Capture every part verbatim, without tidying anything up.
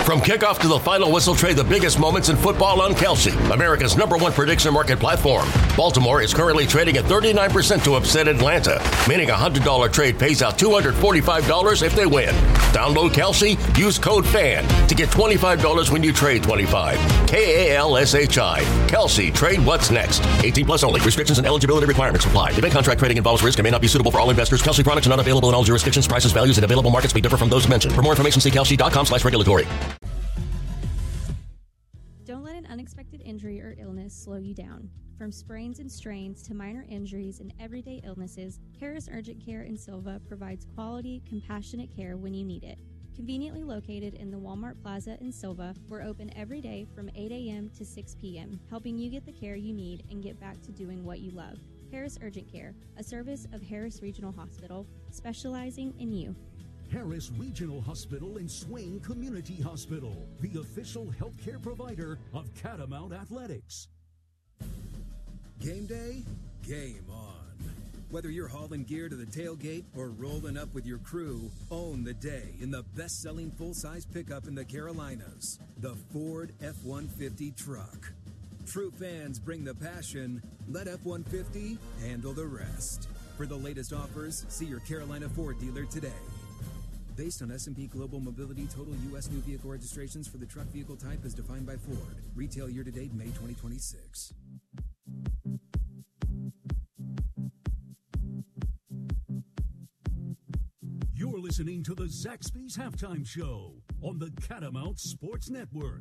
From kickoff to the final whistle, trade the biggest moments in football on Kalshi, America's number one prediction market platform. Baltimore is currently trading at thirty-nine percent to upset Atlanta, meaning a one hundred dollars trade pays out two hundred forty-five dollars if they win. Download Kalshi, use code FAN to get twenty-five dollars when you trade twenty-five dollars. K A L S H I. Kalshi, trade what's next. eighteen plus only. Restrictions and eligibility requirements apply. Event contract trading involves risk and may not be suitable for all investors. Kalshi products are not available in all jurisdictions. Prices, values, and available markets may differ from those mentioned. For more information, see kalshi.com slash regulatory. Don't let an unexpected injury or illness slow you down. From sprains and strains to minor injuries and everyday illnesses, Harris Urgent Care in Silva provides quality, compassionate care when you need it. Conveniently located in the Walmart Plaza in Silva, we're open every day from eight a.m. to six p.m., helping you get the care you need and get back to doing what you love. Harris Urgent Care, a service of Harris Regional Hospital, specializing in you. Harris Regional Hospital and Swain Community Hospital, the official healthcare provider of Catamount Athletics. Game day, game on. Whether you're hauling gear to the tailgate or rolling up with your crew, own the day in the best-selling full-size pickup in the Carolinas, the Ford F one fifty truck. True fans bring the passion. Let F one fifty handle the rest. For the latest offers, see your Carolina Ford dealer today. Based on S and P Global Mobility, total U S new vehicle registrations for the truck vehicle type as defined by Ford. Retail year-to-date May twenty twenty-six. You're listening to the Zaxby's Halftime Show on the Catamount Sports Network.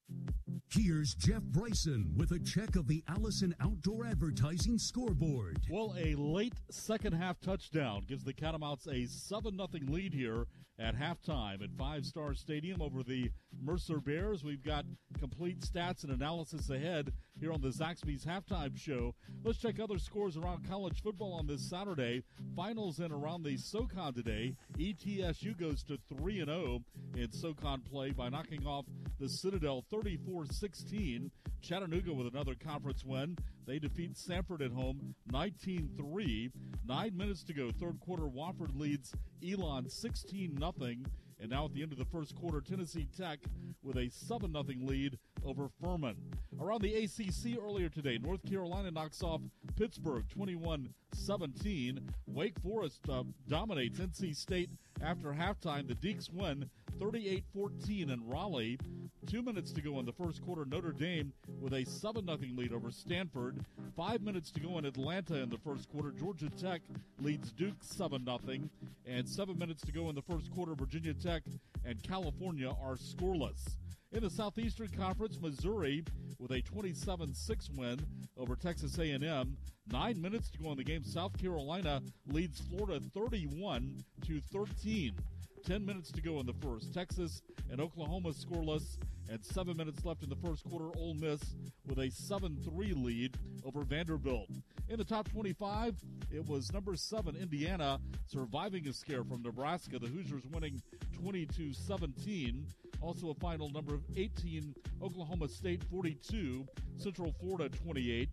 Here's Jeff Bryson with a check of the Allison Outdoor Advertising scoreboard. Well, a late second-half touchdown gives the Catamounts a seven nothing lead here at halftime at Five Star Stadium over the Mercer Bears. We've got complete stats and analysis ahead here on the Zaxby's Halftime Show. Let's check other scores around college football on this Saturday. Finals in around the SoCon today. E T S U goes to three and oh in SoCon play by knocking off the Citadel thirty-four sixteen. Chattanooga with another conference win. They defeat Sanford at home nineteen three. Nine minutes to go. Third quarter, Wofford leads Elon sixteen nothing. And now at the end of the first quarter, Tennessee Tech with a seven nothing lead over Furman. Around the A C C earlier today, North Carolina knocks off Pittsburgh twenty-one seventeen. Wake Forest uh, dominates N C State after halftime. The Deacs win thirty-eight fourteen in Raleigh. Two minutes to go in the first quarter. Notre Dame with a seven nothing lead over Stanford. Five minutes to go in Atlanta in the first quarter. Georgia Tech leads Duke seven nothing. And seven minutes to go in the first quarter. Virginia Tech and California are scoreless. In the Southeastern Conference, Missouri with a twenty-seven six win over Texas A and M. Nine minutes to go in the game. South Carolina leads Florida thirty-one to thirteen. Ten minutes to go in the first. Texas and Oklahoma scoreless, and seven minutes left in the first quarter. Ole Miss with a seven three lead over Vanderbilt. In the top twenty-five, it was number seven, Indiana, surviving a scare from Nebraska. The Hoosiers winning twenty-two seventeen. Also a final number of eighteen, Oklahoma State forty-two, Central Florida twenty-eight.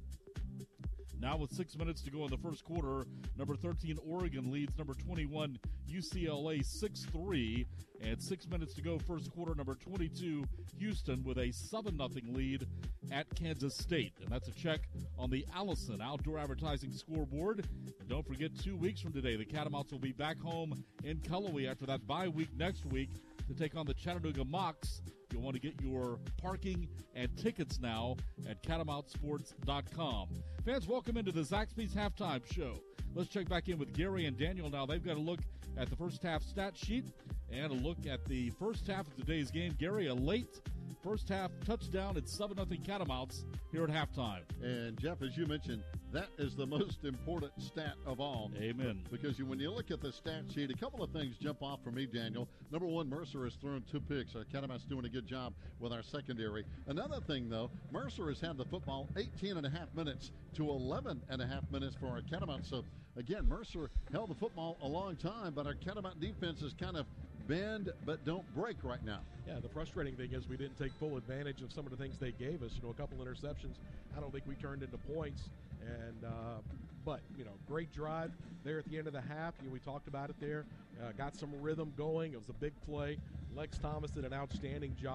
Now with six minutes to go in the first quarter, number thirteen, Oregon leads number twenty-one, U C L A six three. And six minutes to go first quarter, number twenty-two, Houston with a seven nothing lead at Kansas State. And that's a check on the Allison Outdoor Advertising scoreboard. And don't forget, two weeks from today, the Catamounts will be back home in Cullowhee after that bye week next week to take on the Chattanooga Mocs. You'll want to get your parking and tickets now at catamount sports dot com. Fans, welcome into the Zaxby's Halftime Show. Let's check back in with Gary and Daniel now. They've got a look at the first half stat sheet and a look at the first half of today's game. Gary, a late first half touchdown at seven nothing Catamounts here at halftime. And, Jeff, as you mentioned, that is the most important stat of all. Amen. Because you, when you look at the stat sheet, a couple of things jump off for me, Daniel. Number one, Mercer has thrown two picks. Our Catamounts doing a good job with our secondary. Another thing, though, Mercer has had the football eighteen and a half minutes to eleven and a half minutes for our Catamounts. So, again, Mercer held the football a long time, but our Catamount defense is kind of bend but don't break right now. Yeah, the frustrating thing is we didn't take full advantage of some of the things they gave us. You know, a couple interceptions. I don't think we turned into points. And uh, but you know, great drive there at the end of the half. You know, we talked about it there. Uh, got some rhythm going. It was a big play. Lex Thomas did an outstanding job.